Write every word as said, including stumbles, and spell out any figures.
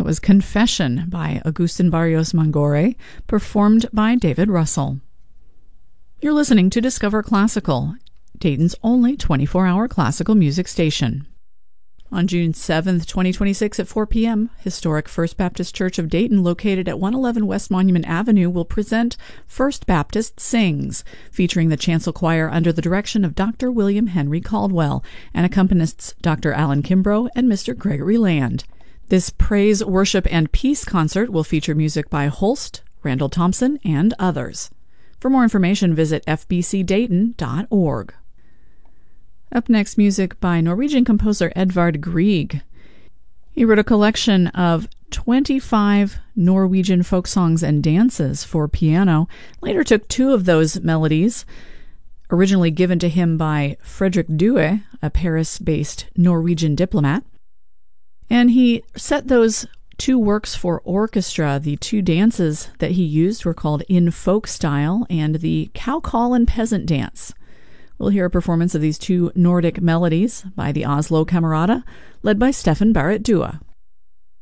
That was Confession by Agustin Barrios Mangore, performed by David Russell. You're listening to Discover Classical, Dayton's only twenty-four hour classical music station. On June seventh, twenty twenty-six at four p.m., historic First Baptist Church of Dayton, located at one eleven West Monument Avenue, will present First Baptist Sings, featuring the Chancel Choir under the direction of Doctor William Henry Caldwell and accompanists Doctor Alan Kimbrough and Mister Gregory Land. This praise, worship, and peace concert will feature music by Holst, Randall Thompson, and others. For more information, visit f b c dayton dot org. Up next, music by Norwegian composer Edvard Grieg. He wrote a collection of twenty-five Norwegian folk songs and dances for piano, later took two of those melodies, originally given to him by Frederick Due, a Paris-based Norwegian diplomat, and he set those two works for orchestra. The two dances that he used were called In Folk Style and the Cow Call and Peasant Dance. We'll hear a performance of these two Nordic melodies by the Oslo Camerata, led by Stefan Barrett Due.